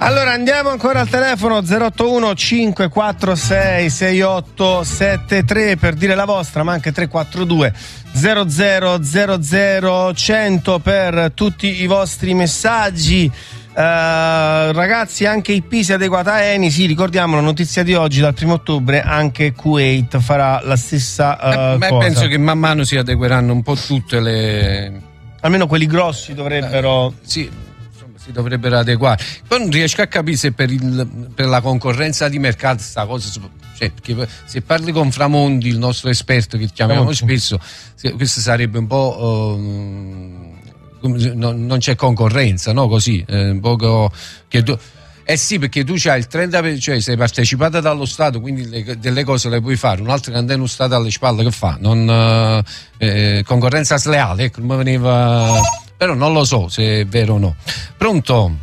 Allora andiamo ancora al telefono 081 546 6873 per dire la vostra, ma anche 342 0000 100 per tutti i vostri messaggi. Ragazzi, anche i Pisi adeguata a Eni, sì, ricordiamo la notizia di oggi, dal 1 ottobre anche Kuwait farà la stessa cosa. Penso che man mano si adegueranno un po' tutte le, almeno quelli grossi dovrebbero sì, si dovrebbero adeguare. Poi non riesco a capire se per la concorrenza di mercato sta cosa, cioè, perché se parli con Framondi, il nostro esperto che chiamiamo spesso, questo sarebbe un po' non c'è concorrenza, no? Così un poco che tu, sì, perché tu c'hai il 30%, cioè sei partecipata dallo Stato, quindi delle cose le puoi fare. Un altro che andava uno Stato alle spalle, che fa? Concorrenza sleale, ecco, mi veniva, però non lo so se è vero o no. Pronto,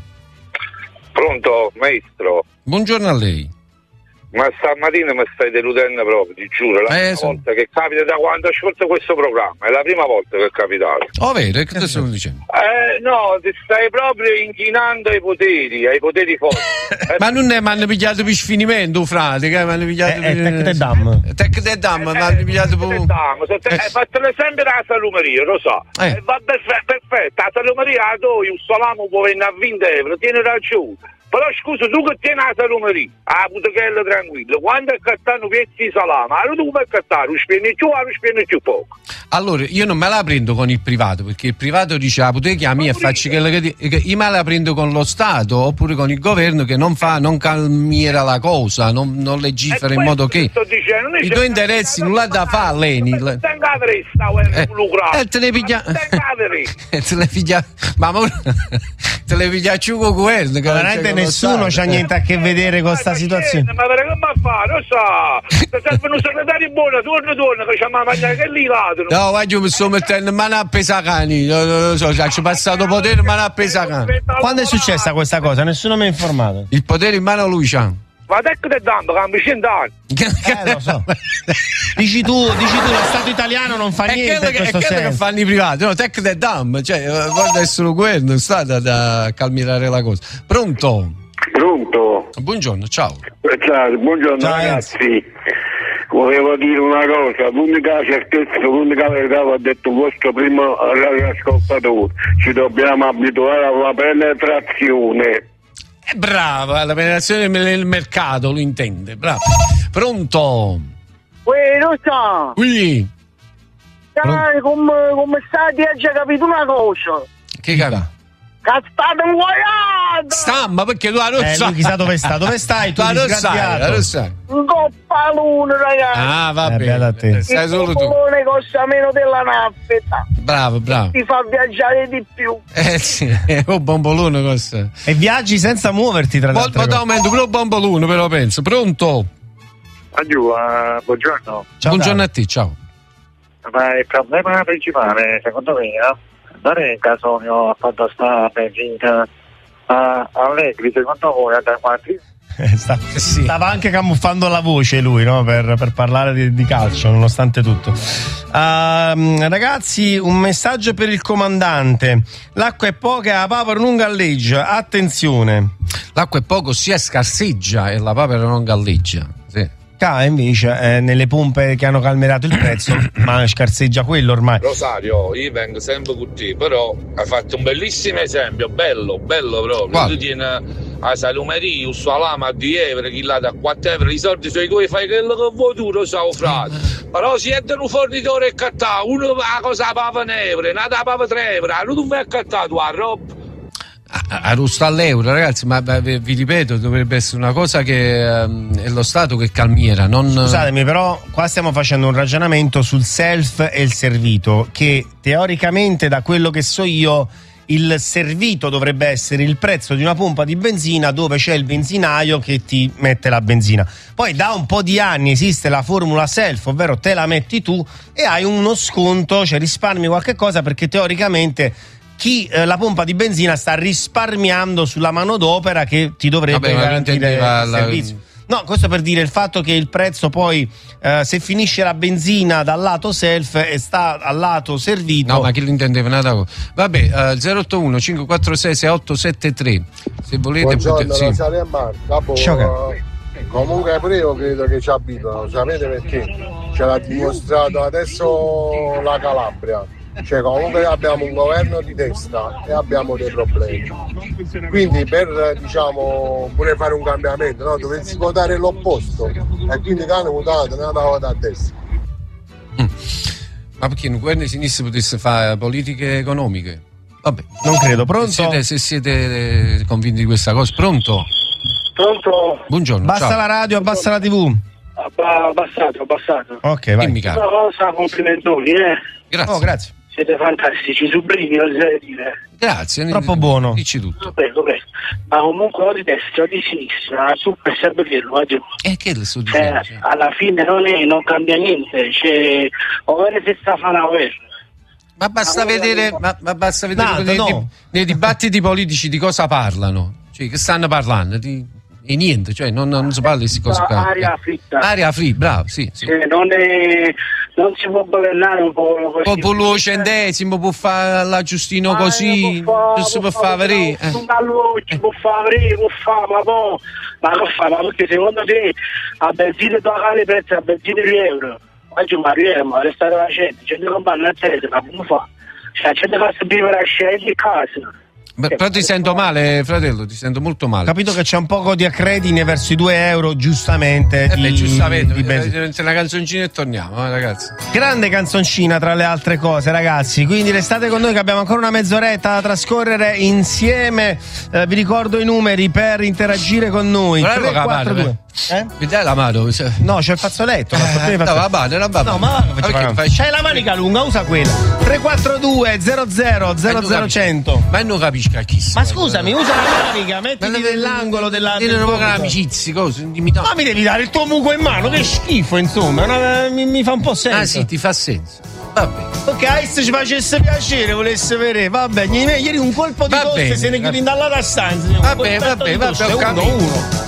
maestro? Buongiorno a lei. Ma stamattina mi stai deludendo proprio, ti giuro. La prima volta che capita da quando ascolto questo programma, è la prima volta che è capitato. Oh, vero? Che ti sto dicendo? No, ti stai proprio inchinando ai poteri forti. Ma non è, mi hanno pigliato per sfinimento, frate, che mi hanno pigliato Tec de Dam. Tec de Dam, mi hanno pigliato per... Hai fatto l'esempio della salumeria, lo so. Va perfetto, la salumeria a tu, il salamo può venire a 20 euro, tieni ragione. Però scusa, tu che tieni la salumeria, a Putachella tranquillo, quando accattano pezzi di salame, allora tu puoi accattare, lo spendi più, lo spendi più poco. Allora, io non me la prendo con il privato, perché il privato dice, ah, potete chiamare e faccio quello che io me la prendo con lo Stato, oppure con il governo che non calmiera la cosa, non legifera in modo che i tuoi interessi non l'ha da fare l'Eni. Te ne piglia... ma te le pigliaccio con il governo. Veramente nessuno c'ha niente a che vedere con sta situazione. Ma perché come fa? Lo so. Se serve un segretario buono, torna che c'ha ma mangiare che lì lato. No, io mi sto mettendo in mano a pesacani. Non lo so, ci ho passato potere in mano a pesacani. Quando è successa questa cosa? Nessuno mi ha informato. Il potere in mano a lui c'ha. Ma te che dammo, cambi 100 anni. Lo so. Dici tu, lo Stato italiano non fa niente. È quello che fanno i privati, no? Tec de Dam, cioè guarda essere il governo, è stata da calmierare la cosa. Pronto? Buongiorno, ciao. Buongiorno, ciao, ragazzi. Volevo dire una cosa, l'unica certezza, l'unica verità l'ha detto il vostro primo radioascoltatore. Ci dobbiamo abituare alla penetrazione. Bravo, la penetrazione del mercato, lo intende, bravo. Pronto? Lo so. Qui. Dai, come stai, hai già capito una cosa? Che capita? Che state inguaiando! Stamma, perché tu non sai. Chissà dove sta, dove stai tu, disgraziato? Lo sai. Un coppalone, ragazzi. Ah, va bene. Sai solo tu. Il coppalone costa meno della naffetta. Bravo. Ti fa viaggiare di più. Sì, un bombolone costa. E viaggi senza muoverti, tra l'altro. Molto aumento, però bombolone, però penso. Pronto? Buongiorno. Ciao, buongiorno a te, ciao. Ma il problema principale, secondo me, non è il gasolio a quanto sta benzina Allegri, secondo voi da quanti? Stava anche camuffando la voce lui, no? per parlare di calcio, nonostante tutto. Ragazzi, un messaggio per il comandante: l'acqua è poca, la papera non galleggia, attenzione. L'acqua è poco, si scarseggia e la papera non galleggia. Sì. Invece nelle pompe che hanno calmierato il prezzo, ma scarseggia quello ormai. Rosario, io vengo sempre con te, però hai fatto un bellissimo esempio, bello proprio. Quale? Tu tieni a salumeria, un salame a 10 euro, chi là da 4 euro, i soldi sono i tuoi, fai quello che vuoi tu, lo so, frate. Però siete un fornitore e cattà, uno la cosa pava 1 euro, un'altra pava 3 euro, non tu vai a cattare tua roba. Arrosto all'euro, ragazzi, ma vi ripeto, dovrebbe essere una cosa che è lo Stato che calmiera, non... Scusatemi, però qua stiamo facendo un ragionamento sul self e il servito, che teoricamente, da quello che so io, il servito dovrebbe essere il prezzo di una pompa di benzina dove c'è il benzinaio che ti mette la benzina. Poi da un po' di anni esiste la formula self, ovvero te la metti tu e hai uno sconto, cioè risparmi qualche cosa, perché teoricamente chi la pompa di benzina sta risparmiando sulla manodopera che ti dovrebbe garantire il servizio. No, questo per dire il fatto che il prezzo poi, se finisce la benzina dal lato self e sta al lato servito. No, ma chi lo intendeva? Vabbè, 081 546 6873. Se volete. Buongiorno, sì. Ciao. Comunque pure io credo che ci abitano, sapete perché? Ce l'ha dimostrato adesso la Calabria. Cioè comunque abbiamo un governo di destra e abbiamo dei problemi. Quindi per diciamo pure fare un cambiamento, no? Dovessi votare l'opposto. E quindi che hanno votato, ne hanno votato a destra. Ma perché un governo di sinistra potesse fare politiche economiche? Vabbè. Non credo. Pronto? Se siete convinti di questa cosa, pronto? Pronto? Buongiorno. Basta ciao. la radio, abbassa la TV. Abbassato. Ok, vai. Dimmi, caro. Una cosa, complimentoni, Grazie. Oh, grazie. Siete fantastici, sublimi, lo sai dire. Grazie. Troppo buono. Dici tutto. Prego. Ma comunque o di destra o di sinistra, tu per sempre dirlo, Che le sto dicendo? alla fine non cambia niente, o se sta a una guerra. Ma basta vedere, no. nei dibattiti politici di cosa parlano, cioè che stanno parlando e niente, cioè non si parla di queste cose qua. Aria fritta, bravo, sì. Non si può governare un po' così. Popolo centesimo può fare la Giustino così, non si può fare vedere. Può fare, ma che fa? Ma perché secondo te a benzina totale prezzo a benzina di euro? Oggi ma restare la gente, c'è da comprare una testa, ma come fa? Cioè c'è da farsi vivere a scegliere di casa. Però ti sento male, fratello, ti sento molto male. Capito che c'è un poco di accredine verso i 2 euro, giustamente. Giustamente, una canzoncina e torniamo, ragazzi. Grande canzoncina tra le altre cose, ragazzi. Quindi restate con noi che abbiamo ancora una mezz'oretta da trascorrere insieme. Vi ricordo i numeri per interagire con noi. 342. Mi dai la mano? No, c'è il fazzoletto. Va bene. No, ma c'hai la manica lunga, usa quella. 342 00 100. Ma non capisco chi. Ma scusami, usa la manica, mettiti nell'angolo della. Non amicizie, cose. Ma mi devi dare il tuo muco in mano, che schifo, insomma. Mi fa un po' senso. Ah, sì, ti fa senso. Vabbè. Ok, se ci facesse piacere, volesse vedere. Vabbè, ieri un colpo di tosse se ne chiudi dalla stanza. Vabbè, ho capito.